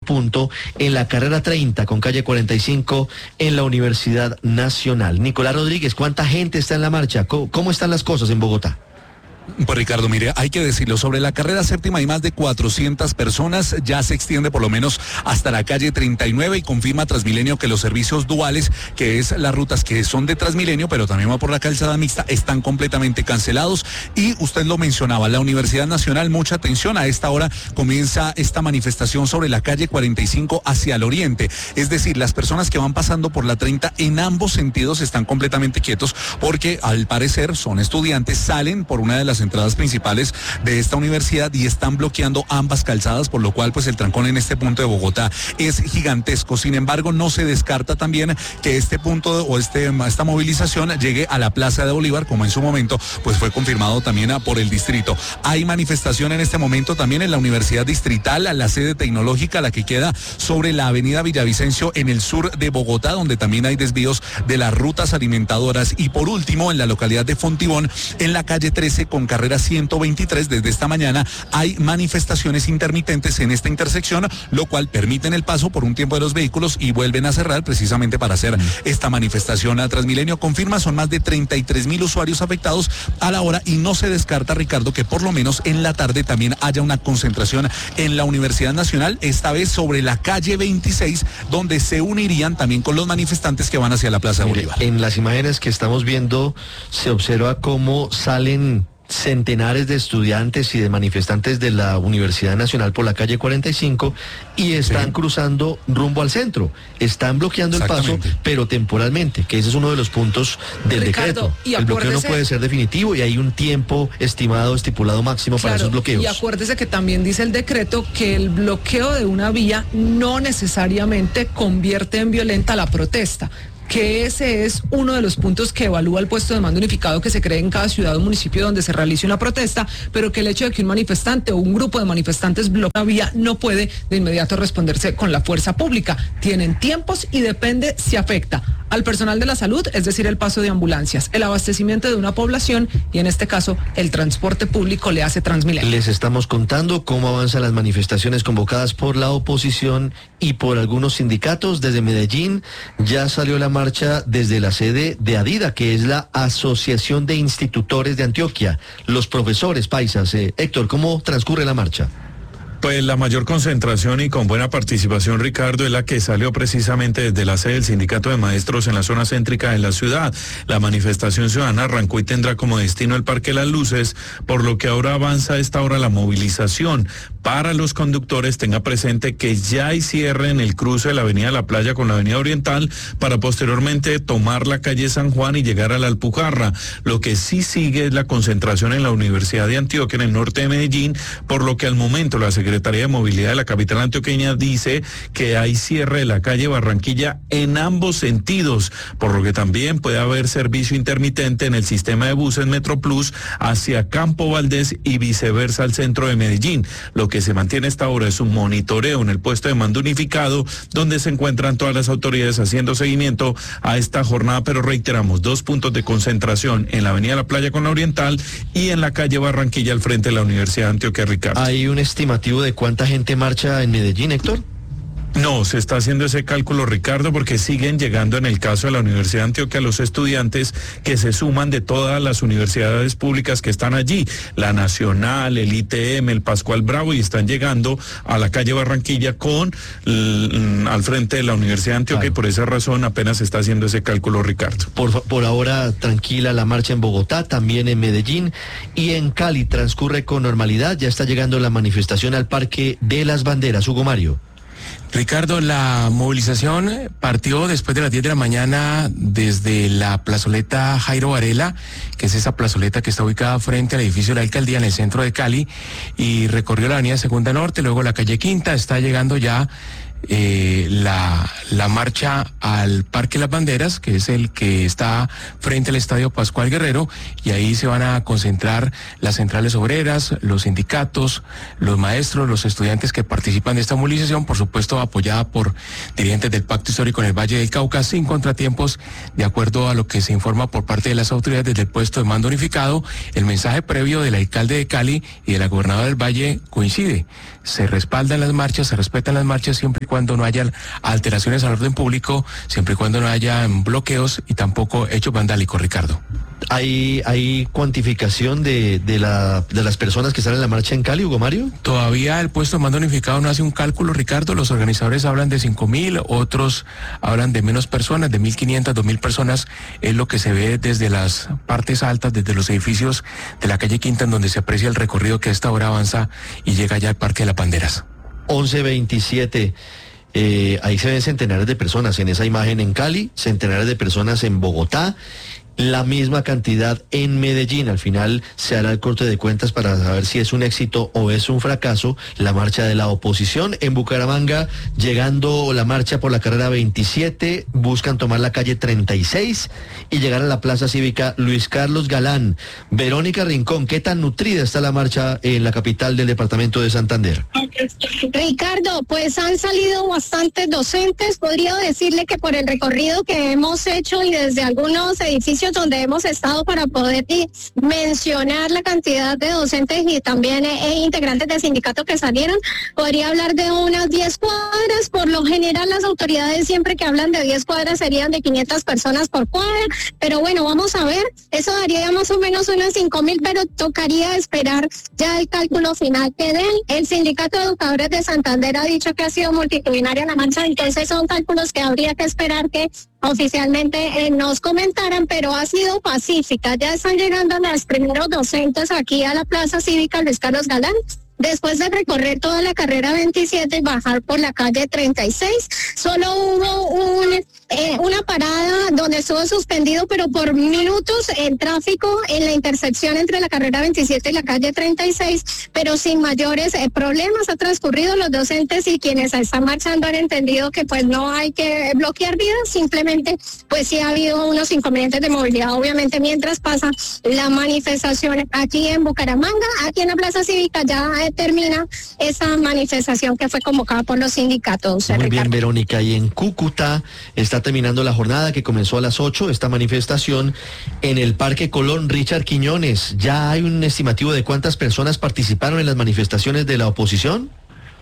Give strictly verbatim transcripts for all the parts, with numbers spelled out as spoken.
punto en la carrera treinta con calle cuarenta y cinco en la Universidad Nacional. Nicolás Rodríguez, ¿cuánta gente está en la marcha? ¿Cómo, cómo están las cosas en Bogotá? Pues Ricardo, mire, hay que decirlo, sobre la carrera séptima hay más de cuatrocientas personas, ya se extiende por lo menos hasta la calle treinta y nueve y confirma Transmilenio que los servicios duales, que es las rutas que son de Transmilenio, pero también va por la calzada mixta, están completamente cancelados. Y usted lo mencionaba, la Universidad Nacional, mucha atención, a esta hora comienza esta manifestación sobre la calle cuarenta y cinco hacia el oriente, es decir, las personas que van pasando por la treinta en ambos sentidos están completamente quietos porque al parecer son estudiantes, salen por una de las entradas principales de esta universidad y están bloqueando ambas calzadas, por lo cual pues el trancón en este punto de Bogotá es gigantesco. Sin embargo, no se descarta también que este punto o este, esta movilización llegue a la Plaza de Bolívar, como en su momento pues fue confirmado también por el distrito. Hay manifestación en este momento también en la Universidad Distrital, a la sede tecnológica, la que queda sobre la avenida Villavicencio en el sur de Bogotá, donde también hay desvíos de las rutas alimentadoras. Y por último, en la localidad de Fontibón, en la calle trece con carrera ciento veintitrés, desde esta mañana hay manifestaciones intermitentes en esta intersección, lo cual permiten el paso por un tiempo de los vehículos y vuelven a cerrar precisamente para hacer mm. esta manifestación. A Transmilenio confirma, son más de treinta y tres mil usuarios afectados a la hora y no se descarta, Ricardo, que por lo menos en la tarde también haya una concentración en la Universidad Nacional, esta vez sobre la calle veintiséis, donde se unirían también con los manifestantes que van hacia la Plaza de Bolívar. En las imágenes que estamos viendo se observa cómo salen centenares de estudiantes y de manifestantes de la Universidad Nacional por la calle cuarenta y cinco y están sí. cruzando rumbo al centro. Están bloqueando el paso, pero temporalmente, que ese es uno de los puntos del Ricardo, decreto. Y el bloqueo no puede ser definitivo y hay un tiempo estimado, estipulado máximo claro, para esos bloqueos. Y acuérdese que también dice el decreto que el bloqueo de una vía no necesariamente convierte en violenta la protesta, que ese es uno de los puntos que evalúa el puesto de mando unificado que se cree en cada ciudad o municipio donde se realice una protesta, pero que el hecho de que un manifestante o un grupo de manifestantes bloquee la vía no puede de inmediato responderse con la fuerza pública. Tienen tiempos y depende si afecta al personal de la salud, es decir, el paso de ambulancias, el abastecimiento de una población y en este caso el transporte público, le hace Transmilenio. Les estamos contando cómo avanzan las manifestaciones convocadas por la oposición y por algunos sindicatos. Desde Medellín ya salió la marcha desde la sede de ADIDA, que es la Asociación de Institutores de Antioquia, los profesores paisas. Eh, Héctor, ¿cómo transcurre la marcha? Pues la mayor concentración y con buena participación, Ricardo, es la que salió precisamente desde la sede del Sindicato de Maestros en la zona céntrica de la ciudad. La manifestación ciudadana arrancó y tendrá como destino el Parque Las Luces, por lo que ahora avanza a esta hora la movilización. Para los conductores, tenga presente que ya hay cierre en el cruce de la Avenida La Playa con la Avenida Oriental para posteriormente tomar la calle San Juan y llegar a la Alpujarra. Lo que sí sigue es la concentración en la Universidad de Antioquia, en el norte de Medellín, por lo que al momento la Secretaría Secretaría de Movilidad de la capital antioqueña dice que hay cierre de la calle Barranquilla en ambos sentidos, por lo que también puede haber servicio intermitente en el sistema de buses Metroplus hacia Campo Valdés y viceversa al centro de Medellín. Lo que se mantiene hasta ahora es un monitoreo en el puesto de mando unificado, donde se encuentran todas las autoridades haciendo seguimiento a esta jornada, pero reiteramos, dos puntos de concentración en la Avenida La Playa con la Oriental y en la calle Barranquilla al frente de la Universidad de Antioquia, Ricardo. ¿Hay un estimativo de cuánta gente marcha en Medellín, Héctor? No, se está haciendo ese cálculo, Ricardo, porque siguen llegando en el caso de la Universidad de Antioquia los estudiantes que se suman de todas las universidades públicas que están allí, la Nacional, el I T M, el Pascual Bravo, y están llegando a la calle Barranquilla con l, al frente de la Universidad de Antioquia, claro. Y por esa razón apenas se está haciendo ese cálculo, Ricardo. Por, por ahora tranquila la marcha en Bogotá, también en Medellín y en Cali transcurre con normalidad, ya está llegando la manifestación al Parque de las Banderas. Hugo Mario. Ricardo, la movilización partió después de las diez de la mañana desde la plazoleta Jairo Varela, que es esa plazoleta que está ubicada frente al edificio de la alcaldía en el centro de Cali, y recorrió la avenida Segunda Norte, luego la calle Quinta, está llegando ya eh, la, la marcha al Parque Las Banderas, que es el que está frente al Estadio Pascual Guerrero, y ahí se van a concentrar las centrales obreras, los sindicatos, los maestros, los estudiantes que participan de esta movilización, por supuesto apoyada por dirigentes del Pacto Histórico en el Valle del Cauca, sin contratiempos, de acuerdo a lo que se informa por parte de las autoridades desde el puesto de mando unificado. El mensaje previo del alcalde de Cali y de la gobernadora del Valle coincide. Se respaldan las marchas, se respetan las marchas siempre y cuando no haya alteraciones al orden público, siempre y cuando no haya bloqueos y tampoco hechos vandálicos, Ricardo. ¿Hay, hay cuantificación de, de, la, de las personas que salen en la marcha en Cali, Hugo Mario? Todavía el puesto de mando unificado no hace un cálculo, Ricardo. Los organizadores hablan de cinco mil, otros hablan de menos personas, de mil quinientas, dos mil personas. Es lo que se ve desde las partes altas, desde los edificios de la calle Quinta, en donde se aprecia el recorrido que a esta hora avanza y llega ya al Parque de las Banderas. once veintisiete. Eh, ahí se ven centenares de personas en esa imagen en Cali, centenares de personas en Bogotá, la misma cantidad en Medellín. Al final se hará el corte de cuentas para saber si es un éxito o es un fracaso la marcha de la oposición. En Bucaramanga, llegando la marcha por la carrera veintisiete, buscan tomar la calle treinta y seis y llegar a la Plaza Cívica Luis Carlos Galán. Verónica Rincón, ¿qué tan nutrida está la marcha en la capital del departamento de Santander? Ricardo, pues han salido bastantes docentes. Podría decirle que por el recorrido que hemos hecho y desde algunos edificios donde hemos estado para poder mencionar la cantidad de docentes y también eh, integrantes del sindicato que salieron, podría hablar de unas diez cuadras. Por lo general las autoridades siempre que hablan de diez cuadras serían de quinientas personas por cuadra, pero bueno, vamos a ver, eso daría más o menos unas cinco mil, pero tocaría esperar ya el cálculo final que den. El sindicato de educadores de Santander ha dicho que ha sido multitudinaria la marcha, entonces son cálculos que habría que esperar que oficialmente eh, nos comentaran, pero ha sido pacífica. Ya están llegando los primeros docentes aquí a la Plaza Cívica Luis Carlos Galán, después de recorrer toda la carrera veintisiete y bajar por la calle treinta y seis. Solo hubo un, eh, una parada donde estuvo suspendido, pero por minutos, el tráfico en la intersección entre la carrera veintisiete y la calle treinta y seis, pero sin mayores eh, problemas. Ha transcurrido, los docentes y quienes están marchando han entendido que pues no hay que bloquear vidas, simplemente pues sí ha habido unos inconvenientes de movilidad, obviamente, mientras pasa la manifestación aquí en Bucaramanga. Aquí en la Plaza Cívica ya eh, termina esa manifestación que fue convocada por los sindicatos. Muy Ricardo. bien, Verónica. Y en Cúcuta está terminando la jornada que comenzó a las ocho, esta manifestación en el Parque Colón. Richard Quiñones, ¿ya hay un estimativo de cuántas personas participaron en las manifestaciones de la oposición?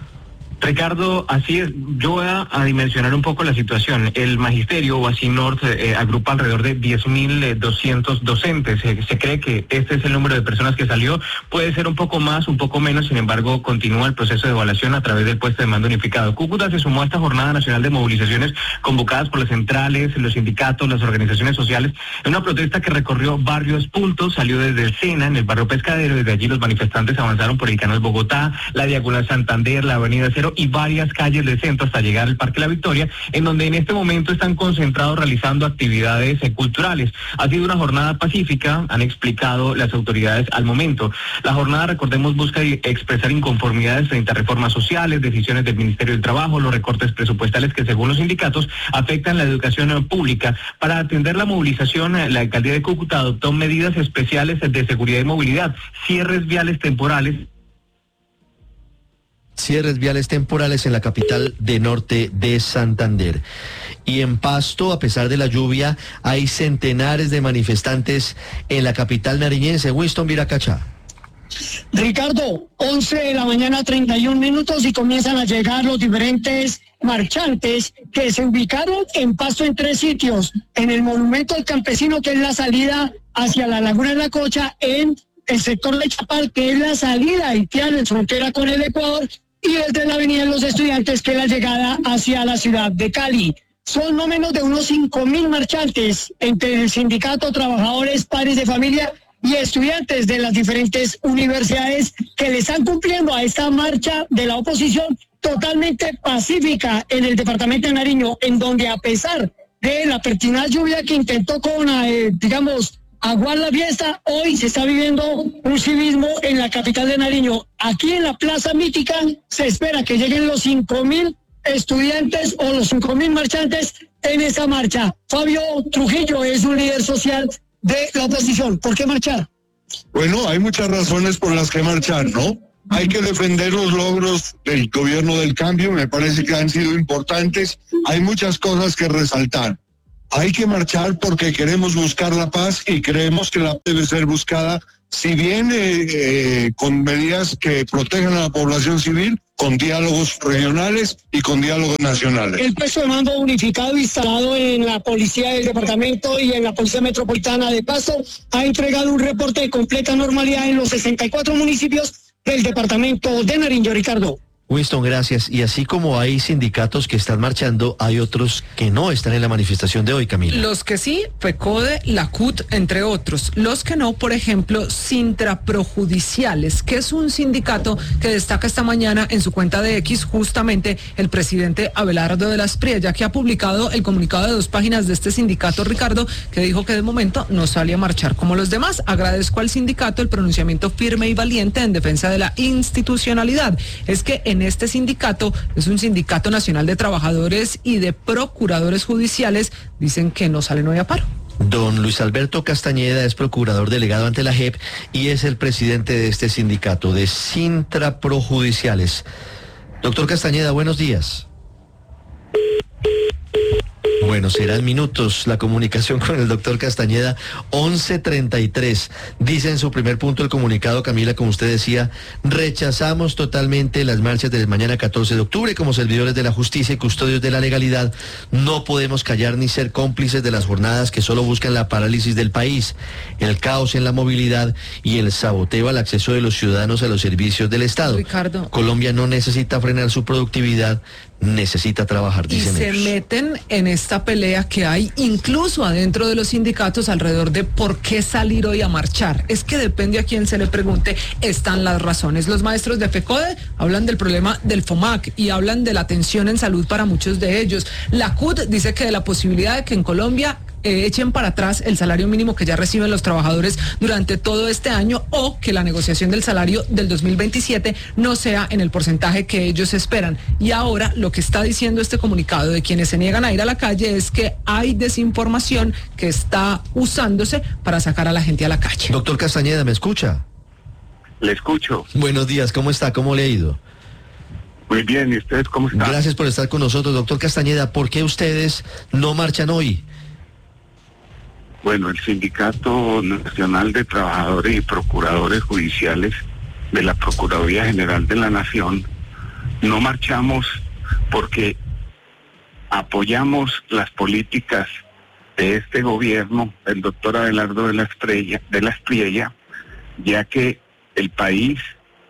Ricardo, así es. Yo voy a, a dimensionar un poco la situación. El magisterio o así Norte eh, agrupa alrededor de diez mil doscientos docentes. Eh, se cree que este es el número de personas que salió. Puede ser un poco más, un poco menos. Sin embargo, continúa el proceso de evaluación a través del puesto de mando unificado. Cúcuta se sumó a esta jornada nacional de movilizaciones convocadas por las centrales, los sindicatos, las organizaciones sociales, en una protesta que recorrió varios puntos. Salió desde el Sena, en el barrio Pescadero. Desde allí los manifestantes avanzaron por el Canal Bogotá, la Diagonal Santander, la Avenida Cero y varias calles del centro hasta llegar al Parque La Victoria, en donde en este momento están concentrados realizando actividades eh, culturales. Ha sido una jornada pacífica, han explicado las autoridades al momento. La jornada, recordemos, busca expresar inconformidades frente a reformas sociales, decisiones del Ministerio del Trabajo, los recortes presupuestales que según los sindicatos afectan la educación pública. Para atender la movilización, la alcaldía de Cúcuta adoptó medidas especiales de seguridad y movilidad, cierres viales temporales, Cierres viales temporales en la capital de Norte de Santander. Y en Pasto, a pesar de la lluvia, hay centenares de manifestantes en la capital nariñense. Winston Viracacha. Ricardo, once de la mañana, treinta y un minutos, y comienzan a llegar los diferentes marchantes que se ubicaron en Pasto en tres sitios: en el Monumento al Campesino, que es la salida hacia la Laguna de la Cocha, en el sector de Chapal, que es la salida haitiana en frontera con el Ecuador, y desde la Avenida de los Estudiantes, que es la llegada hacia la ciudad de Cali. Son no menos de unos cinco mil marchantes entre el sindicato, trabajadores, padres de familia y estudiantes de las diferentes universidades que le están cumpliendo a esta marcha de la oposición totalmente pacífica en el departamento de Nariño, en donde, a pesar de la pertinaz lluvia que intentó con, eh, digamos, aguar la fiesta, hoy se está viviendo un civismo en la capital de Nariño. Aquí en la Plaza Mítica se espera que lleguen los cinco mil estudiantes o los cinco mil marchantes en esa marcha. Fabio Trujillo es un líder social de la oposición. ¿Por qué marchar? Bueno, hay muchas razones por las que marchar, ¿no? Hay que defender los logros del gobierno del cambio, me parece que han sido importantes. Hay muchas cosas que resaltar. Hay que marchar porque queremos buscar la paz y creemos que la paz debe ser buscada, si bien eh, eh, con medidas que protejan a la población civil, con diálogos regionales y con diálogos nacionales. El puesto de mando unificado instalado en la policía del departamento y en la policía metropolitana de Pasto ha entregado un reporte de completa normalidad en los sesenta y cuatro municipios del departamento de Nariño, Ricardo. Winston, gracias. Y así como hay sindicatos que están marchando, hay otros que no están en la manifestación de hoy, Camila. Los que sí, FECODE, la C U T, entre otros. Los que no, por ejemplo, Sintraprojudiciales, que es un sindicato que destaca esta mañana en su cuenta de X justamente el presidente Abelardo de la Espriella, que ha publicado el comunicado de dos páginas de este sindicato, Ricardo, que dijo que de momento no sale a marchar como los demás. Agradezco al sindicato el pronunciamiento firme y valiente en defensa de la institucionalidad. Es que en En este sindicato, es un sindicato nacional de trabajadores y de procuradores judiciales, dicen que no salen hoy a paro. Don Luis Alberto Castañeda es procurador delegado ante la J E P y es el presidente de este sindicato de Sintraprojudiciales. Doctor Castañeda, buenos días. Bueno, serán minutos la comunicación con el doctor Castañeda. once treinta y tres. Dice en su primer punto el comunicado, Camila, como usted decía, rechazamos totalmente las marchas del mañana catorce de octubre. Como servidores de la justicia y custodios de la legalidad, no podemos callar ni ser cómplices de las jornadas que solo buscan la parálisis del país, el caos en la movilidad y el saboteo al acceso de los ciudadanos a los servicios del Estado. Ricardo. Colombia no necesita frenar su productividad, necesita trabajar, dicen ellos. Y se ellos. meten en esta pelea que hay incluso adentro de los sindicatos alrededor de por qué salir hoy a marchar. Es que depende a quién se le pregunte, están las razones. Los maestros de FECODE hablan del problema del FOMAC y hablan de la atención en salud para muchos de ellos. La C U T dice que de la posibilidad de que en Colombia Eh, echen para atrás el salario mínimo que ya reciben los trabajadores durante todo este año, o que la negociación del salario del dos mil veintisiete no sea en el porcentaje que ellos esperan. Y ahora lo que está diciendo este comunicado de quienes se niegan a ir a la calle es que hay desinformación que está usándose para sacar a la gente a la calle. Doctor Castañeda, ¿me escucha? Le escucho. Buenos días, ¿cómo está? ¿Cómo le ha ido? Muy bien, ¿y ustedes cómo están? Gracias por estar con nosotros, doctor Castañeda. ¿Por qué ustedes no marchan hoy? Bueno, el Sindicato Nacional de Trabajadores y Procuradores Judiciales de la Procuraduría General de la Nación no marchamos porque apoyamos las políticas de este gobierno, el doctor Abelardo de la Espriella, de la Espriella, ya que el país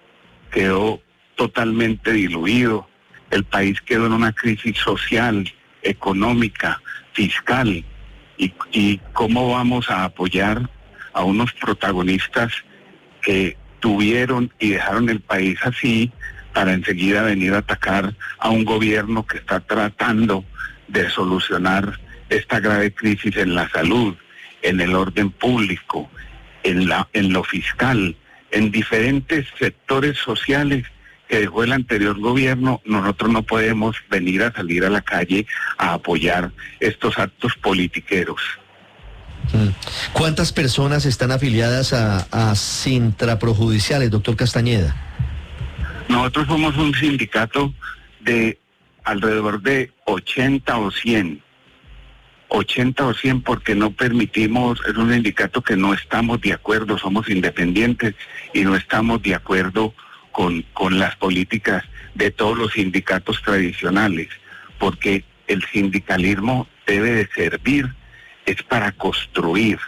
quedó totalmente diluido, el país quedó en una crisis social, económica, fiscal. Y, y cómo vamos a apoyar a unos protagonistas que tuvieron y dejaron el país así para enseguida venir a atacar a un gobierno que está tratando de solucionar esta grave crisis en la salud, en el orden público, en la, en lo fiscal, en diferentes sectores sociales que dejó el anterior gobierno. Nosotros no podemos venir a salir a la calle a apoyar estos actos politiqueros. ¿Cuántas personas están afiliadas a, a Sintraprojudiciales, doctor Castañeda? Nosotros somos un sindicato de alrededor de ochenta o cien. ochenta o cien porque no permitimos, es un sindicato que no estamos de acuerdo, somos independientes y no estamos de acuerdo Con, con las políticas de todos los sindicatos tradicionales, porque el sindicalismo debe de servir, es para construir.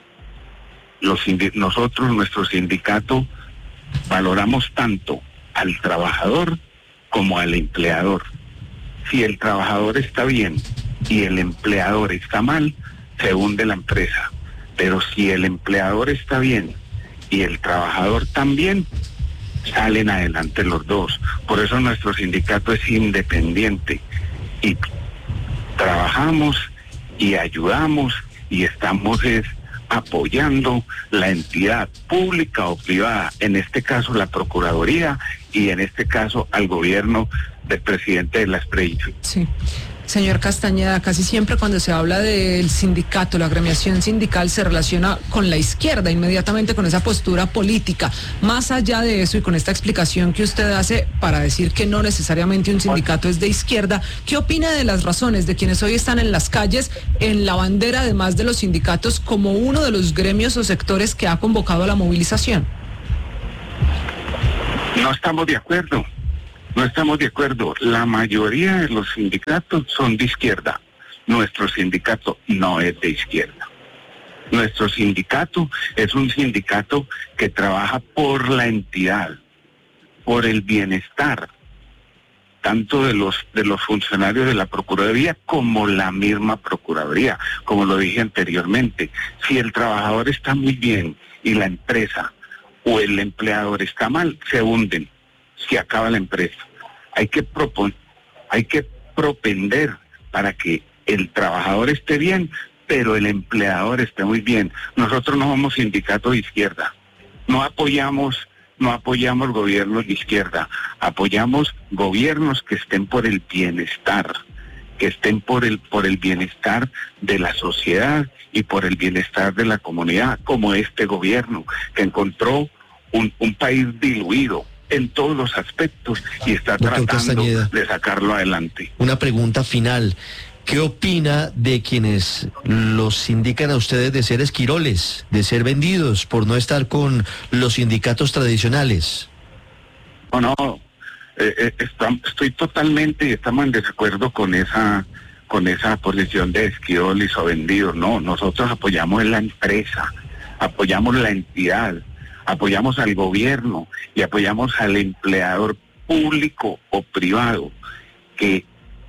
Los nosotros, nuestro sindicato, valoramos tanto al trabajador como al empleador. Si el trabajador está bien y el empleador está mal, se hunde la empresa. Pero si el empleador está bien y el trabajador también, salen adelante los dos. Por eso nuestro sindicato es independiente y trabajamos y ayudamos y estamos es apoyando la entidad pública o privada, en este caso la Procuraduría y en este caso al gobierno del presidente de la Esprella. Sí. Señor Castañeda, casi siempre cuando se habla del sindicato, la agremiación sindical se relaciona con la izquierda, inmediatamente con esa postura política. Más allá de eso y con esta explicación que usted hace para decir que no necesariamente un sindicato es de izquierda, ¿qué opina de las razones de quienes hoy están en las calles en la bandera, además de los sindicatos, como uno de los gremios o sectores que ha convocado a la movilización? No estamos de acuerdo. No estamos de acuerdo. La mayoría de los sindicatos son de izquierda. Nuestro sindicato no es de izquierda. Nuestro sindicato es un sindicato que trabaja por la entidad, por el bienestar, tanto de los de los funcionarios de la Procuraduría como la misma Procuraduría. Como lo dije anteriormente, si el trabajador está muy bien y la empresa o el empleador está mal, se hunden. Si acaba la empresa. Hay que proponer, hay que propender para que el trabajador esté bien, pero el empleador esté muy bien. Nosotros no somos sindicatos de izquierda. No apoyamos, no apoyamos gobiernos de izquierda. Apoyamos gobiernos que estén por el bienestar, que estén por el, por el bienestar de la sociedad y por el bienestar de la comunidad, como este gobierno, que encontró un, un país diluido en todos los aspectos y está Doctor tratando Castañeda, de sacarlo adelante. Una pregunta final. ¿Qué opina de quienes los indican a ustedes de ser esquiroles, de ser vendidos por no estar con los sindicatos tradicionales? No, no, eh, eh, está, estoy totalmente, estamos en desacuerdo con esa con esa posición de esquiroles o vendidos. No, nosotros apoyamos la empresa, apoyamos la entidad, apoyamos al gobierno y apoyamos al empleador público o privado que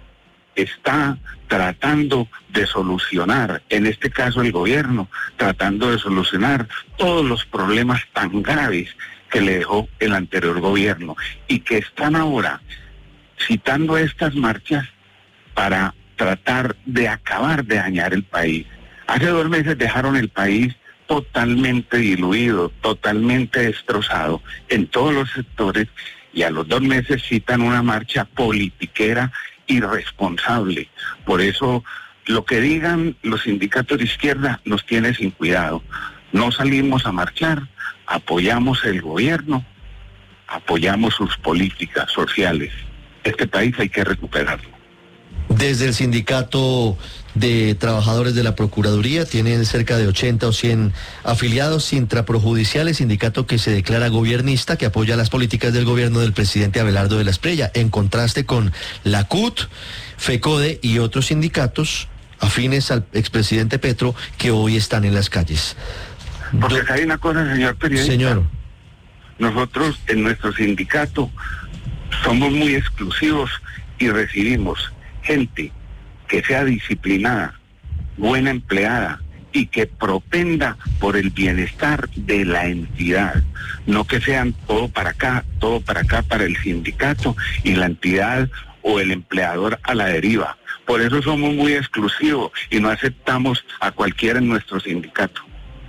está tratando de solucionar, en este caso el gobierno, tratando de solucionar todos los problemas tan graves que le dejó el anterior gobierno y que están ahora citando estas marchas para tratar de acabar de dañar el país. Hace dos meses dejaron el país totalmente diluido, totalmente destrozado en todos los sectores y a los dos meses citan una marcha politiquera irresponsable. Por eso lo que digan los sindicatos de izquierda nos tiene sin cuidado. No salimos a marchar, apoyamos el gobierno, apoyamos sus políticas sociales. Este país hay que recuperarlo. Desde el sindicato de trabajadores de la Procuraduría tienen cerca de ochenta o cien afiliados intraprojudiciales, sindicato que se declara gobiernista, que apoya las políticas del gobierno del presidente Abelardo de la Esprella, en contraste con la C U T, FECODE y otros sindicatos afines al expresidente Petro que hoy están en las calles. Porque hay una cosa, señor periodista. Señor. Nosotros en nuestro sindicato somos muy exclusivos y recibimos gente que sea disciplinada, buena empleada y que propenda por el bienestar de la entidad, no que sean todo para acá, todo para acá para el sindicato y la entidad o el empleador a la deriva. Por eso somos muy exclusivos y no aceptamos a cualquiera en nuestro sindicato.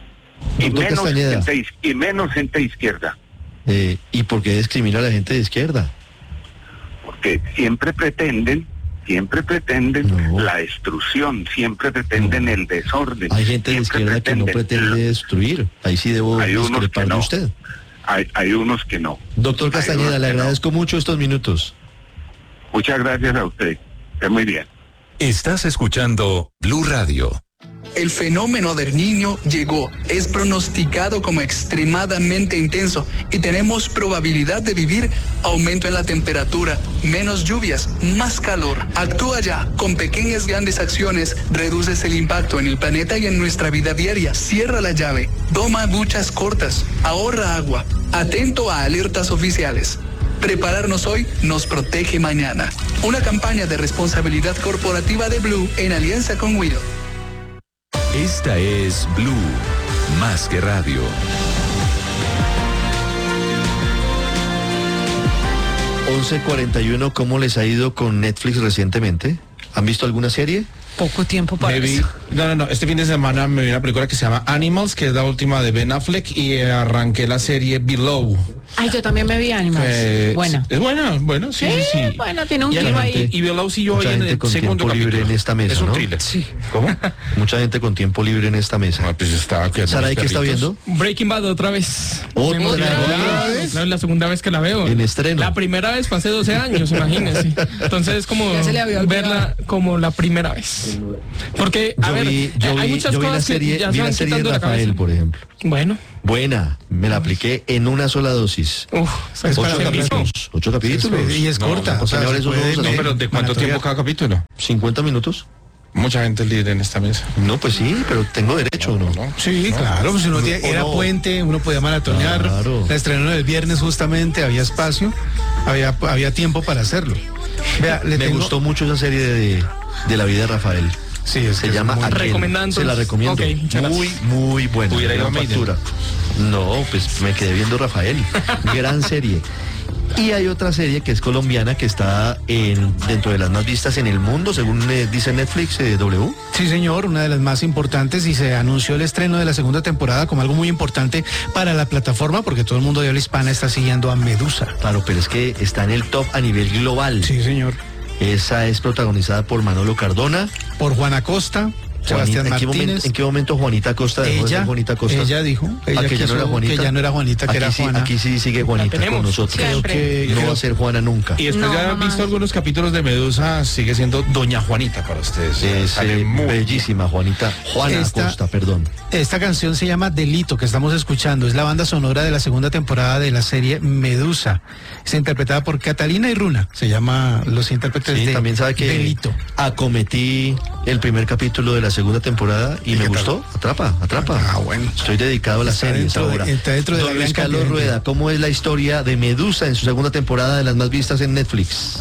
Y menos, gente, y menos gente de izquierda. Eh, ¿Y por qué discrimina a la gente de izquierda? Porque siempre pretenden Siempre pretenden no. la destrucción, siempre pretenden no. el desorden. Hay gente de izquierda que no pretende destruir. Ahí sí debo discrepar de usted. Hay, hay unos que no. Doctor Castañeda, le agradezco no. mucho estos minutos. Muchas gracias a usted. Esté muy bien. Estás escuchando Blue Radio. El fenómeno del Niño llegó, es pronosticado como extremadamente intenso y tenemos probabilidad de vivir aumento en la temperatura, menos lluvias, más calor. Actúa ya, con pequeñas grandes acciones reduces el impacto en el planeta y en nuestra vida diaria. Cierra la llave, toma duchas cortas, ahorra agua, atento a alertas oficiales. Prepararnos hoy nos protege mañana. Una campaña de responsabilidad corporativa de Blue en alianza con Widow. Esta es Blue, más que radio. once cuarenta y uno, ¿cómo les ha ido con Netflix recientemente? ¿Han visto alguna serie? Poco tiempo para vi, eso. No, no, no. Este fin de semana me vi una película que se llama Animals, que es la última de Ben Affleck, y arranqué la serie Below. Ay, yo también me vi Animals. Eh, Buena. Es buena, bueno, sí, sí, sí. Bueno, tiene un Y giro hay- ahí. Y Belau siguió Mucha ahí en gente el con segundo tiempo libre capítulo. en esta mesa, Es un ¿no? thriller. Sí. ¿Cómo? Mucha gente con tiempo libre en esta mesa. Ah, pues estaba quedando Sara, ¿y los qué está perritos. viendo? Breaking Bad otra vez. ¿Otra Hemos- vez? No, es la segunda vez que la veo. En estreno. La primera vez fue hace doce años, imagínense. Entonces es como Ya se le había olvidado. verla como la primera vez. Porque, a Yo ver, vi, yo eh, hay vi, muchas yo vi la cosas serie, que ya vi se la van serie de quitando de la Rafael, cabeza. por ejemplo. Bueno, Buena, me la apliqué en una sola dosis. uff, Ocho para capítulos. Ocho capítulos. Y es No, corta, no, o sea, señores, se esos puede dos No, así. pero ¿de cuánto Manatoria. tiempo cada capítulo? ¿cincuenta minutos? Mucha gente líder en esta mesa. No, pues sí, pero tengo derecho, ¿o ¿no? Sí, claro, pues uno tiene- ¿O era no? puente, uno podía maratonear. Claro. La estrenaron el viernes justamente, había espacio, había, había tiempo para hacerlo. Vea, le Me tengo- gustó mucho esa serie de, de la vida de Rafael. Sí, es Se que es llama muy- Aquel. Recomendando. Se la recomiendo. Ok, muchas muy, gracias. muy buena. Hubiera ido gran a Maiden. factura. No, pues me quedé viendo Rafael. Gran serie. Y hay otra serie que es colombiana que está en, dentro de las más vistas en el mundo, según eh, dice Netflix eh, W. Sí, señor, una de las más importantes, y se anunció el estreno de la segunda temporada como algo muy importante para la plataforma, porque todo el mundo de habla hispana está siguiendo a Medusa. Claro, pero es que está en el top a nivel global. Sí, señor. Esa es protagonizada por Manolo Cardona. Por Juana Costa, Sebastián Juanita- ¿en qué momento, Martínez. ¿En qué momento Juanita Costa dejó de ser Ella, Juanita Costa? ella dijo ella ¿A que ya no quiso era Juanita? que ya no era Juanita, que aquí era sí, Juana. Aquí sí sigue Juanita con tenemos. nosotros. Creo que- No creo- va a ser Juana nunca. Y después No, de haber mamá. visto algunos capítulos de Medusa, sigue siendo Doña Juanita para ustedes. Es Sale eh, muy bellísima Juanita. Juana Esta- Costa, perdón. Esta canción se llama Delito, que estamos escuchando. Es la banda sonora de la segunda temporada de la serie Medusa. Es interpretada por Catalina y Runa. Se llama los intérpretes Sí, de también sabe que Delito. acometí el primer capítulo de la segunda temporada y, ¿Y me qué tal? gustó. Atrapa, atrapa. Ah, bueno. Estoy dedicado a las Está series dentro de- ahora. está dentro de la Don gran Luis Carlos cantidad de Rueda, gente. ¿cómo es la historia de Medusa en su segunda temporada de las más vistas en Netflix?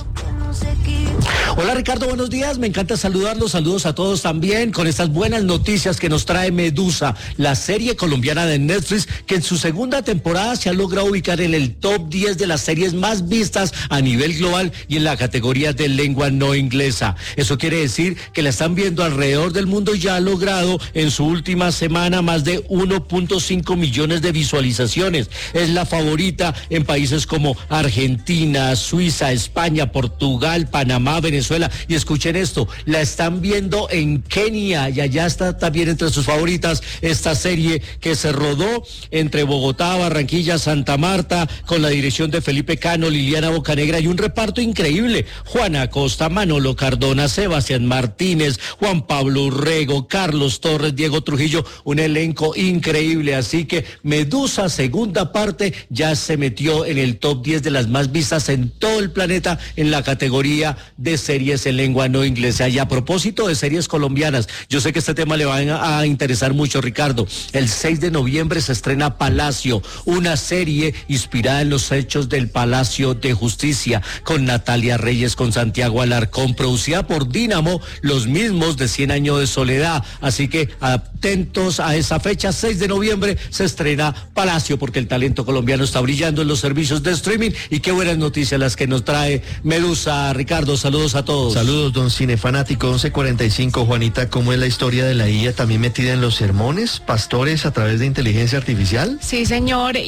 Hola Ricardo, buenos días, me encanta saludarlos, saludos a todos también con estas buenas noticias que nos trae Medusa, la serie colombiana de Netflix que en su segunda temporada se ha logrado ubicar en el top diez de las series más vistas a nivel global y en la categoría de lengua no inglesa. Eso quiere decir que la están viendo alrededor del mundo y ya ha logrado en su última semana más de uno punto cinco millones de visualizaciones. Es la favorita en países como Argentina, Suiza, España, Portugal, Panamá, Venezuela. Y escuchen esto, la están viendo en Kenia y allá está también entre sus favoritas esta serie que se rodó entre Bogotá, Barranquilla, Santa Marta con la dirección de Felipe Cano, Liliana Bocanegra y un reparto increíble. Juana Acosta, Manolo Cardona, Sebastián Martínez, Juan Pablo Urrego, Carlos Torres, Diego Trujillo, un elenco increíble. Así que Medusa, segunda parte, ya se metió en el top diez de las más vistas en todo el planeta en la categoría de series en lengua no inglesa. Y a propósito de series colombianas, yo sé que este tema le va a, a interesar mucho, Ricardo. El seis de noviembre se estrena Palacio, una serie inspirada en los hechos del Palacio de Justicia, con Natalia Reyes, con Santiago Alarcón, producida por Dínamo, los mismos de Cien Años de Soledad. Así que atentos a esa fecha, seis de noviembre se estrena Palacio, porque el talento colombiano está brillando en los servicios de streaming. Y qué buenas noticias las que nos trae Medusa. Ricardo, saludos a todos. Saludos, don Cinefanático once cuarenta y cinco. Juanita, ¿cómo es la historia de la I A también metida en los sermones, pastores a través de inteligencia artificial? Sí, señor,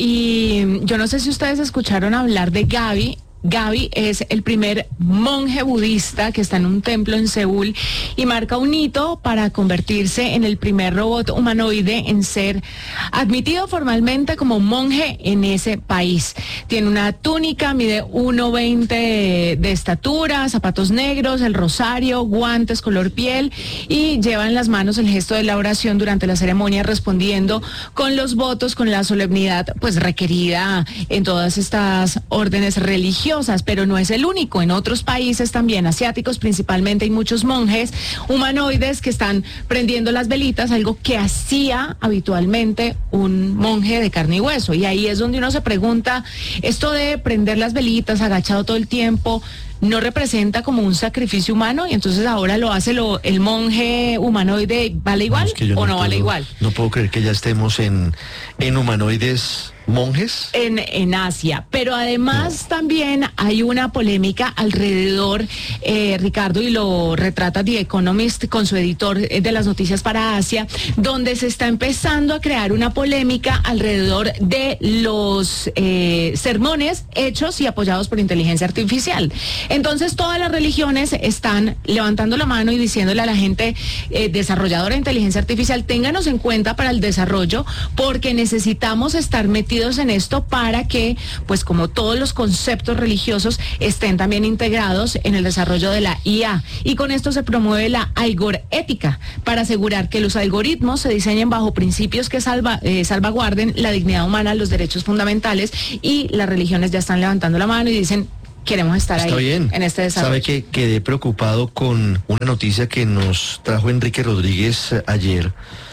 y yo no sé si ustedes escucharon hablar de Gaby. Gaby es el primer monje budista que está en un templo en Seúl y marca un hito para convertirse en el primer robot humanoide en ser admitido formalmente como monje en ese país. Tiene una túnica, mide uno veinte de estatura, zapatos negros, el rosario, guantes color piel y lleva en las manos el gesto de la oración durante la ceremonia, respondiendo con los votos, con la solemnidad pues requerida en todas estas órdenes religiosas. Pero no es el único. En otros países también asiáticos principalmente hay muchos monjes humanoides que están prendiendo las velitas, algo que hacía habitualmente un monje de carne y hueso. Y ahí es donde uno se pregunta, esto de prender las velitas agachado todo el tiempo, ¿no representa como un sacrificio humano? Y entonces ahora lo hace lo, el monje humanoide, ¿vale igual Es que yo o no, vale puedo- igual? No puedo creer que ya estemos en, en humanoides ¿Monjes? En, en Asia. Pero además no. también hay una polémica alrededor, eh, Ricardo, y lo retrata The Economist con su editor de las noticias para Asia, donde se está empezando a crear una polémica alrededor de los eh, sermones hechos y apoyados por inteligencia artificial. Entonces todas las religiones están levantando la mano y diciéndole a la gente eh, desarrolladora de inteligencia artificial, ténganos en cuenta para el desarrollo, porque necesitamos estar metidos en esto para que, pues como todos los conceptos religiosos, estén también integrados en el desarrollo de la I A. Y con esto se promueve la algorética para asegurar que los algoritmos se diseñen bajo principios que salva, eh, salvaguarden la dignidad humana, los derechos fundamentales, y las religiones ya están levantando la mano y dicen, queremos estar Está ahí bien. en este desarrollo. Sabe que quedé preocupado con una noticia que nos trajo Enrique Rodríguez ayer,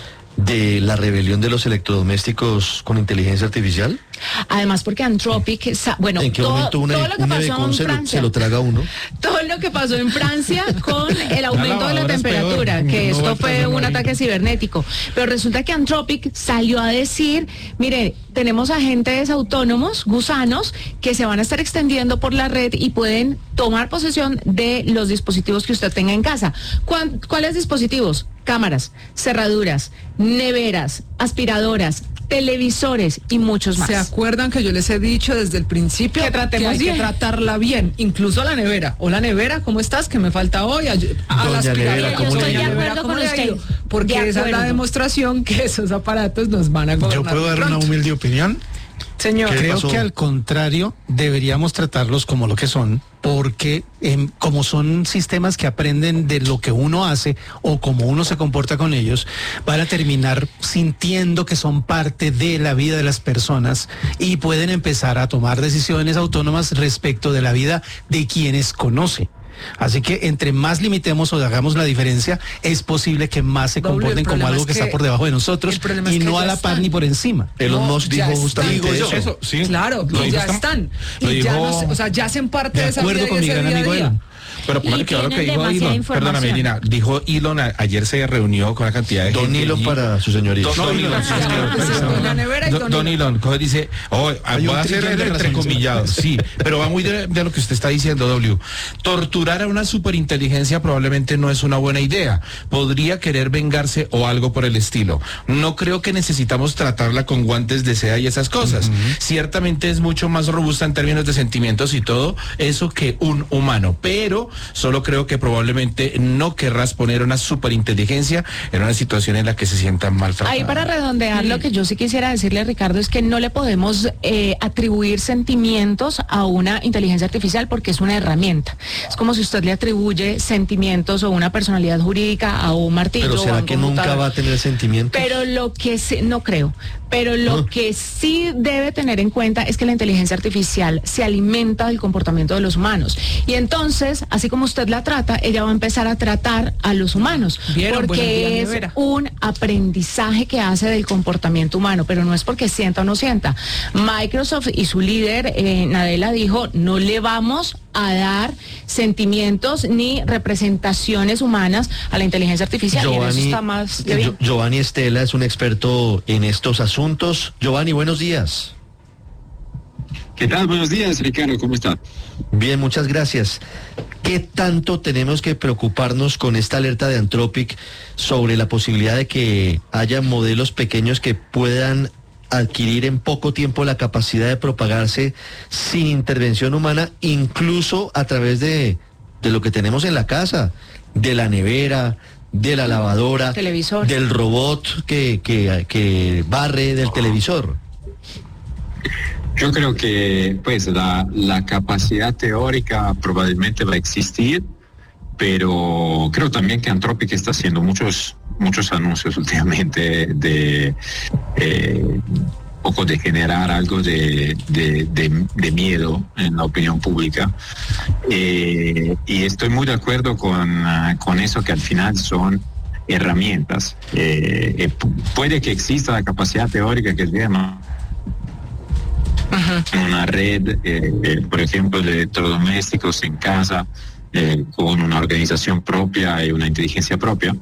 de la rebelión de los electrodomésticos con inteligencia artificial. Además porque Anthropic, bueno, ¿en qué todo, momento una, todo lo que una pasó en se, lo, Francia, se lo traga uno? todo lo que pasó en Francia con el aumento de la temperatura, peor. que No esto fue un ataque cibernético. Pero resulta que Anthropic salió a decir, mire, tenemos agentes autónomos, gusanos, que se van a estar extendiendo por la red y pueden tomar posesión de los dispositivos que usted tenga en casa. ¿Cuáles dispositivos? Cámaras, cerraduras, neveras, aspiradoras, televisores y muchos más. ¿Se acuerdan que yo les he dicho desde el principio que tratemos que hay bien. que tratarla bien, incluso a la nevera? Hola nevera, ¿cómo estás? Que me falta hoy. A, a la aspiradora, yo estoy de acuerdo con usted. Porque esa es la demostración que esos aparatos nos van a gobernar. ¿Yo puedo dar pronto. una humilde opinión? Señor. Creo que al contrario deberíamos tratarlos como lo que son, porque eh, como son sistemas que aprenden de lo que uno hace o como uno se comporta con ellos, van a terminar sintiendo que son parte de la vida de las personas y pueden empezar a tomar decisiones autónomas respecto de la vida de quienes conocen. Así que entre más limitemos o hagamos la diferencia, es posible que más se Doble, comporten como algo que, que está por debajo de nosotros y no a la par ni por encima. Elon Musk dijo justamente eso. eso. Sí. Claro, Lo ya dijo, están. lo Y ya, dijo, no, o sea, ya hacen parte de, de esa acuerdo vida con mi y ese gran día a amigo día. Elon. Pero póngale que ahora lo que dijo Elon, perdóname, Lina, dijo Elon, a, ayer se reunió con una cantidad de Don gente. Elon para su señoría. Don, don Elon, sí, Don la nevera y Don, Don don Elon. Elon, coge, dice, oh, voy a hacer el entrecomillado, sí, pero va muy de, de lo que usted está diciendo, W. Torturar a una superinteligencia probablemente no es una buena idea. Podría querer vengarse o algo por el estilo. No creo que necesitamos tratarla con guantes de seda y esas cosas. Uh-huh. Ciertamente es mucho más robusta en términos de sentimientos y todo eso que un humano, pero solo creo que probablemente no querrás poner una superinteligencia en una situación en la que se sientan maltratados. Ahí para redondear, lo que yo sí quisiera decirle, Ricardo, es que no le podemos eh, atribuir sentimientos a una inteligencia artificial porque es una herramienta. Es como si usted le atribuye sentimientos o una personalidad jurídica a un martillo. Pero será o a un que nunca computador. va a tener sentimientos. Pero lo que sí, no creo, pero lo ¿No? que sí debe tener en cuenta es que la inteligencia artificial se alimenta del comportamiento de los humanos. Y entonces, así como usted la trata, ella va a empezar a tratar a los humanos. ¿Vieron? Buenos días, Porque es nevera. un aprendizaje que hace del comportamiento humano, pero no es porque sienta o no sienta. Microsoft y su líder, eh, Nadella, dijo, no le vamos a dar sentimientos ni representaciones humanas a la inteligencia artificial. y en eso está más de bien. Gio- Giovanni Estela es un experto en estos asuntos. Giovanni, buenos días. ¿Qué tal? Buenos días, Ricardo, ¿cómo está? Bien, muchas gracias. ¿Qué tanto tenemos que preocuparnos con esta alerta de Anthropic sobre la posibilidad de que haya modelos pequeños que puedan adquirir en poco tiempo la capacidad de propagarse sin intervención humana, incluso a través de, de lo que tenemos en la casa, de la nevera, de la lavadora, Televisor. del robot que, que, que barre, del televisor? Yo creo que pues la, la capacidad teórica probablemente va a existir, pero creo también que Anthropic está haciendo muchos muchos anuncios últimamente de eh, poco de generar algo de, de, de, de miedo en la opinión pública, eh, y estoy muy de acuerdo con, uh, con eso, que al final son herramientas. Eh, eh, pu- puede que exista la capacidad teórica que es bien, ¿no? Una red, eh, eh, por ejemplo, de electrodomésticos en casa, eh, con una organización propia y una inteligencia propia.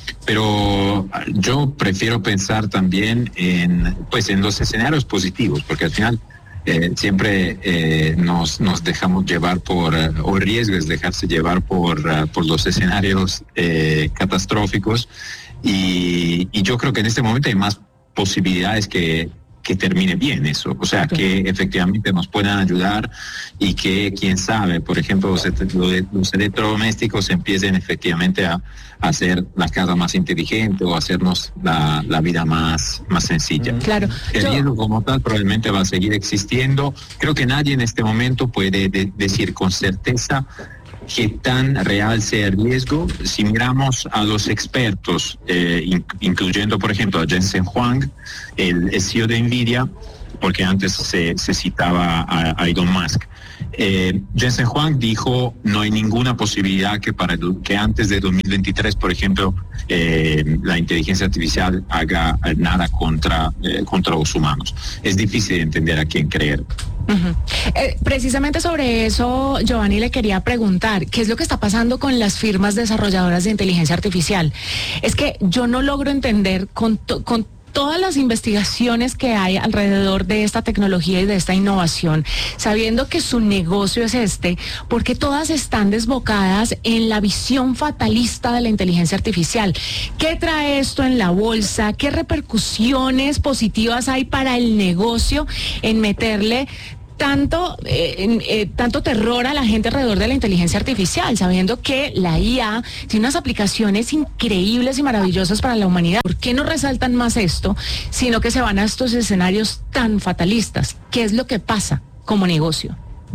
pero yo prefiero pensar también en, pues, en los escenarios positivos, porque al final eh, siempre eh, nos, nos dejamos llevar por, uh, o el riesgo es dejarse llevar por, uh, por los escenarios eh, catastróficos, y, y yo creo que en este momento hay más posibilidades que que termine bien eso, o sea, que efectivamente nos puedan ayudar y que, quién sabe, por ejemplo, los, los electrodomésticos empiecen efectivamente a, a hacer la casa más inteligente o hacernos la, la vida más, más sencilla. Claro. El Yo... riesgo como tal probablemente va a seguir existiendo. Creo que nadie en este momento puede de, decir con certeza qué tan real sea el riesgo. Si miramos a los expertos, eh, in, incluyendo por ejemplo a Jensen Huang, el, el C E O de Nvidia, porque antes se, se citaba a, a Elon Musk, eh, Jensen Huang dijo no hay ninguna posibilidad que para que antes de dos mil veintitrés, por ejemplo, eh, la inteligencia artificial haga nada contra, eh, contra los humanos. Es difícil de entender a quién creer. Uh-huh. Eh, precisamente sobre eso, Giovanni, le quería preguntar, ¿qué es lo que está pasando con las firmas desarrolladoras de inteligencia artificial? Es que yo no logro entender con, to- con todas las investigaciones que hay alrededor de esta tecnología y de esta innovación, sabiendo que su negocio es este, porque todas están desbocadas en la visión fatalista de la inteligencia artificial. ¿Qué trae esto en la bolsa? ¿Qué repercusiones positivas hay para el negocio en meterle tanto, eh, eh, tanto terror a la gente alrededor de la inteligencia artificial, sabiendo que la I A tiene unas aplicaciones increíbles y maravillosas para la humanidad? ¿Por qué no resaltan más esto, sino que se van a estos escenarios tan fatalistas? ¿Qué es lo que pasa como negocio?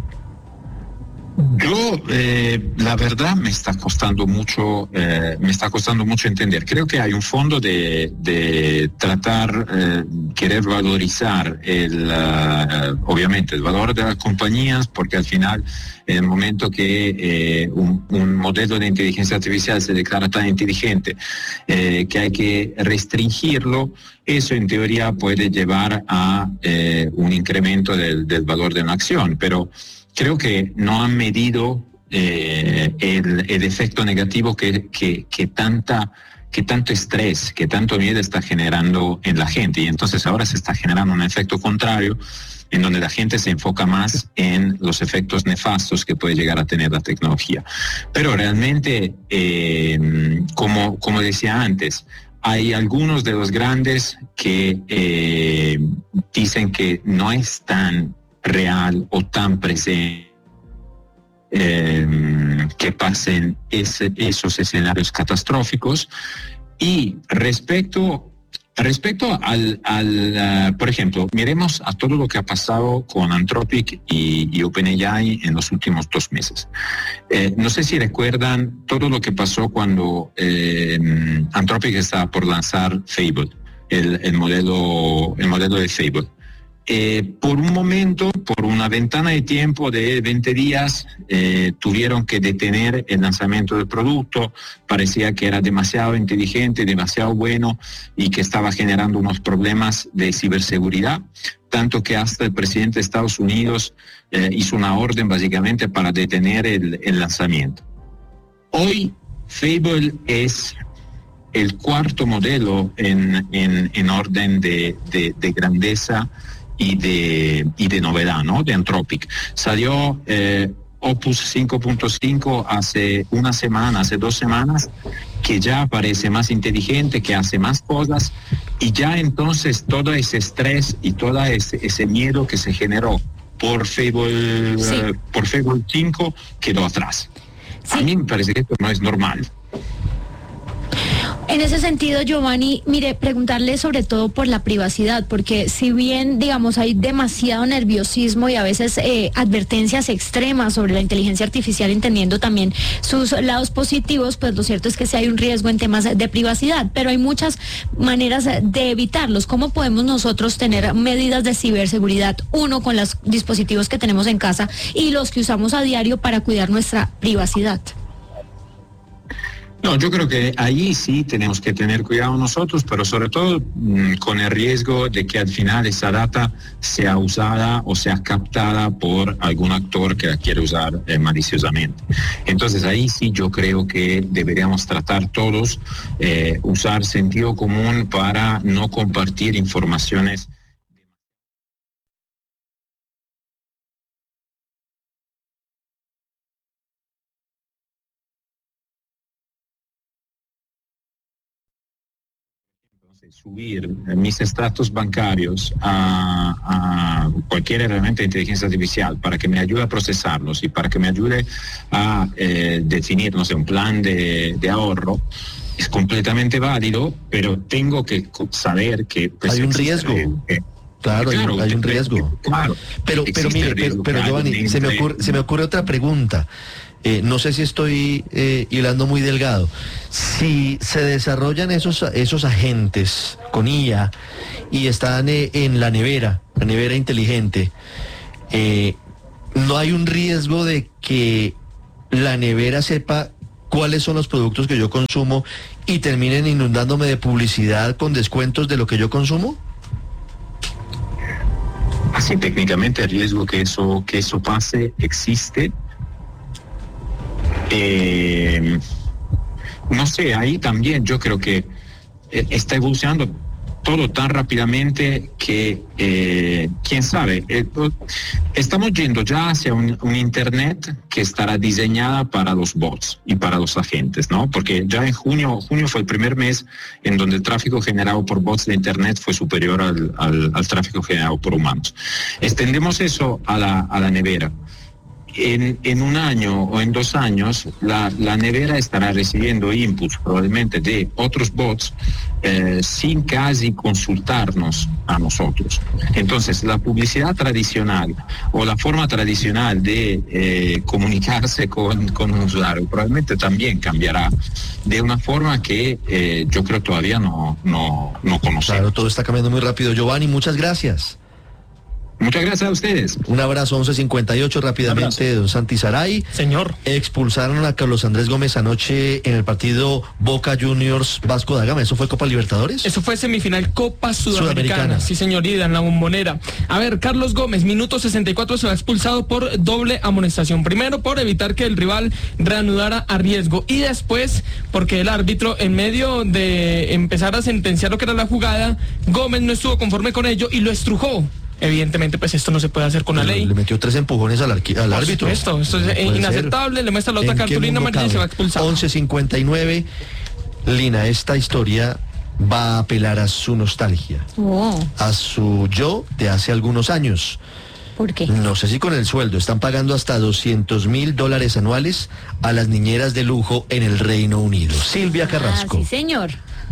Yo, eh, la verdad, me está costando mucho, eh, me está costando mucho entender. Creo que hay un fondo de, de tratar, eh, querer valorizar el, uh, obviamente, el valor de las compañías, porque al final, en el momento que eh, un, un modelo de inteligencia artificial se declara tan inteligente eh, que hay que restringirlo, eso en teoría puede llevar a eh, un incremento del, del valor de una acción, pero creo que no han medido eh, el, el efecto negativo que, que, que, tanta, que tanto estrés, que tanto miedo está generando en la gente. Y entonces ahora se está generando un efecto contrario, en donde la gente se enfoca más en los efectos nefastos que puede llegar a tener la tecnología. Pero realmente, eh, como, como decía antes, hay algunos de los grandes que eh, dicen que no es tan real o tan presente eh, que pasen ese, esos escenarios catastróficos. Y respecto respecto al, al uh, por ejemplo, miremos a todo lo que ha pasado con Anthropic y, y OpenAI en los últimos dos meses. Eh, no sé si recuerdan todo lo que pasó cuando eh, Anthropic estaba por lanzar Fable, el, el modelo el modelo de Fable. Eh, por un momento, por una ventana de tiempo de veinte días, eh, tuvieron que detener el lanzamiento del producto. Parecía que era demasiado inteligente, demasiado bueno y que estaba generando unos problemas de ciberseguridad, tanto que hasta el presidente de Estados Unidos eh, hizo una orden básicamente para detener el, el lanzamiento. Hoy Fable es el cuarto modelo en, en, en orden de, de, de grandeza y de, y de novedad, ¿no? De Anthropic. Salió eh, Opus cinco punto cinco hace una semana, hace dos semanas, que ya parece más inteligente, que hace más cosas, y ya entonces todo ese estrés y todo ese, ese miedo que se generó por Fable, sí. uh, por Fable cinco quedó atrás. Sí. A mí me parece que esto no es normal. En ese sentido, Giovanni, mire, preguntarle sobre todo por la privacidad, porque si bien, digamos, hay demasiado nerviosismo y a veces eh, advertencias extremas sobre la inteligencia artificial, entendiendo también sus lados positivos, pues lo cierto es que sí hay un riesgo en temas de privacidad, pero hay muchas maneras de evitarlos. ¿Cómo podemos nosotros tener medidas de ciberseguridad, uno, con los dispositivos que tenemos en casa y los que usamos a diario para cuidar nuestra privacidad? No, yo creo que ahí sí tenemos que tener cuidado nosotros, pero sobre todo mmm, con el riesgo de que al final esa data sea usada o sea captada por algún actor que la quiere usar eh, maliciosamente. Entonces ahí sí yo creo que deberíamos tratar todos, eh, usar sentido común para no compartir informaciones. Subir mis extractos bancarios a, a cualquier herramienta de inteligencia artificial para que me ayude a procesarlos y para que me ayude a eh, definir, no sé, un plan de, de ahorro, es completamente válido, pero tengo que saber que pues, hay un riesgo. Eh, Claro, claro, hay, hay un riesgo. Claro, pero, pero mire, pero, pero Giovanni, se me ocurre, se me ocurre otra pregunta. Eh, no sé si estoy eh, hilando muy delgado. Si se desarrollan esos, esos agentes con I A y están eh, en la nevera, la nevera inteligente, eh, ¿no hay un riesgo de que la nevera sepa cuáles son los productos que yo consumo y terminen inundándome de publicidad con descuentos de lo que yo consumo? Así técnicamente el riesgo que eso, que eso pase existe. Eh, no sé, ahí también yo creo que eh, está evolucionando todo tan rápidamente que, eh, quién sabe, eh, estamos yendo ya hacia un, un Internet que estará diseñada para los bots y para los agentes, ¿no? Porque ya en junio, junio fue el primer mes en donde el tráfico generado por bots de Internet fue superior al, al, al tráfico generado por humanos. Extendemos eso a la, a la nevera. En, en un año o en dos años, la, la nevera estará recibiendo inputs probablemente de otros bots eh, sin casi consultarnos a nosotros. Entonces, la publicidad tradicional o la forma tradicional de eh, comunicarse con, con un usuario probablemente también cambiará de una forma que eh, yo creo todavía no, no, no conocemos. Claro, todo está cambiando muy rápido. Giovanni, muchas gracias. Muchas gracias a ustedes. Un abrazo, once cincuenta y ocho, rápidamente, don Santi Saray. Señor. Expulsaron a Carlos Andrés Gómez anoche en el partido Boca Juniors Vasco da Gama. ¿Eso fue Copa Libertadores? Eso fue semifinal Copa Sudamericana. Sudamericana. Sí, señorita, en la Bombonera. A ver, Carlos Gómez, minuto sesenta y cuatro, se va expulsado por doble amonestación. Primero, por evitar que el rival reanudara a riesgo. Y después, porque el árbitro, en medio de empezar a sentenciar lo que era la jugada, Gómez no estuvo conforme con ello y lo estrujó. Evidentemente, pues esto no se puede hacer con la ley. Le metió tres empujones al, arqui- al árbitro. Esto, esto es no inaceptable, le muestra la otra cartulina amarilla y se va expulsado. once cincuenta y nueve, Lina, esta historia va a apelar a su nostalgia, Oh, a su yo de hace algunos años. ¿por qué? No sé si con el sueldo, están pagando hasta doscientos mil dólares anuales a las niñeras de lujo en el Reino Unido. Silvia Carrasco. Ah, sí, señor.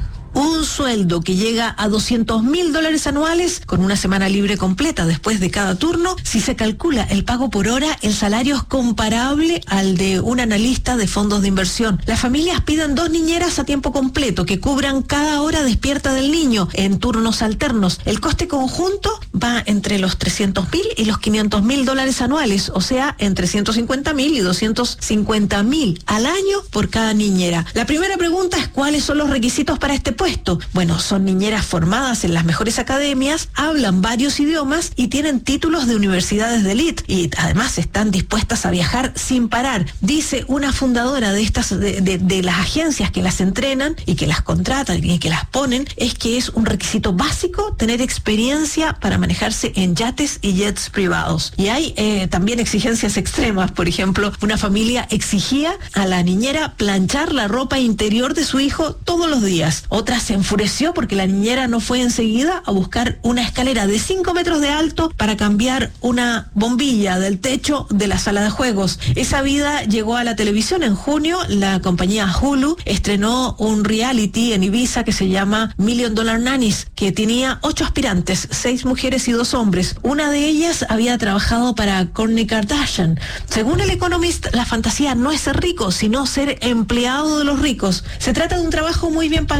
Un sueldo que llega a doscientos mil dólares anuales con una semana libre completa después de cada turno. Si se calcula el pago por hora, el salario es comparable al de un analista de fondos de inversión. Las familias piden dos niñeras a tiempo completo que cubran cada hora despierta del niño en turnos alternos. El coste conjunto va entre los trescientos mil y los quinientos mil dólares anuales, o sea, entre ciento cincuenta mil y doscientos cincuenta mil al año por cada niñera. La primera pregunta es: ¿cuáles son los requisitos para este puesto? Bueno, son niñeras formadas en las mejores academias, hablan varios idiomas y tienen títulos de universidades de élite, y además están dispuestas a viajar sin parar. Dice una fundadora de estas de, de, de las agencias que las entrenan y que las contratan y que las ponen, es que es un requisito básico tener experiencia para manejarse en yates y jets privados. Y hay eh, también exigencias extremas. Por ejemplo, una familia exigía a la niñera planchar la ropa interior de su hijo todos los días. Otra se enfureció porque la niñera no fue enseguida a buscar una escalera de cinco metros de alto para cambiar una bombilla del techo de la sala de juegos. Esa vida llegó a la televisión. En junio, la compañía Hulu estrenó un reality en Ibiza que se llama Million Dollar Nannies, que tenía ocho aspirantes, seis mujeres y dos hombres. Una de ellas había trabajado para Kourtney Kardashian. Según el Economist, la fantasía no es ser rico, sino ser empleado de los ricos. Se trata de un trabajo muy bien pagado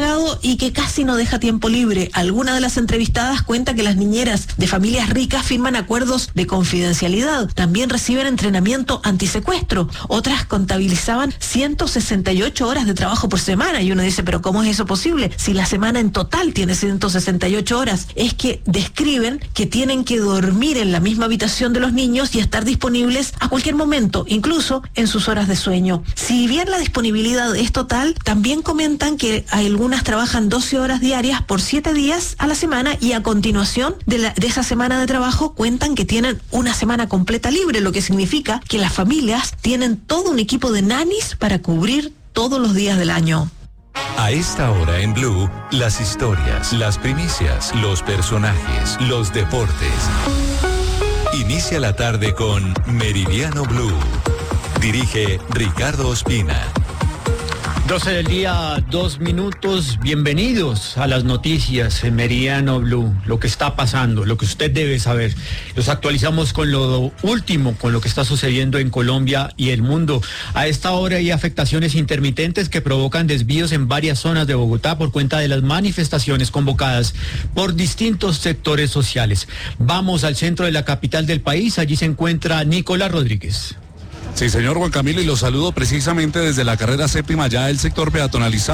y que casi no deja tiempo libre. Alguna de las entrevistadas cuenta que las niñeras de familias ricas firman acuerdos de confidencialidad. También reciben entrenamiento antisecuestro. Otras contabilizaban ciento sesenta y ocho horas de trabajo por semana. Y uno dice, pero ¿cómo es eso posible? Si la semana en total tiene ciento sesenta y ocho horas. Es que describen que tienen que dormir en la misma habitación de los niños y estar disponibles a cualquier momento, incluso en sus horas de sueño. Si bien la disponibilidad es total, también comentan que algunas trabajan doce horas diarias por siete días a la semana y a continuación de, la, de esa semana de trabajo cuentan que tienen una semana completa libre, lo que significa que las familias tienen todo un equipo de nannies para cubrir todos los días del año. A esta hora en Blue, las historias, las primicias, los personajes, los deportes. Inicia la tarde con Meridiano Blue. Dirige Ricardo Ospina. doce del día, dos minutos. Bienvenidos a las noticias en Meridiano Blue. Lo que está pasando, lo que usted debe saber. Los actualizamos con lo último, con lo que está sucediendo en Colombia y el mundo. A esta hora hay afectaciones intermitentes que provocan desvíos en varias zonas de Bogotá por cuenta de las manifestaciones convocadas por distintos sectores sociales. Vamos al centro de la capital del país. Allí se encuentra Nicolás Rodríguez. Sí, señor Juan Camilo, y lo saludo precisamente desde la carrera séptima, ya el sector peatonalizado.